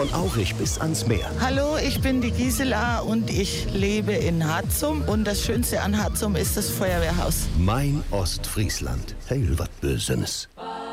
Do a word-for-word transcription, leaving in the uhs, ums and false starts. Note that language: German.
Von Aurich bis ans Meer. Hallo, ich bin die Gisela und ich lebe in Harzum. Und das Schönste an Harzum ist das Feuerwehrhaus. Mein Ostfriesland. Heil wat Bösenes.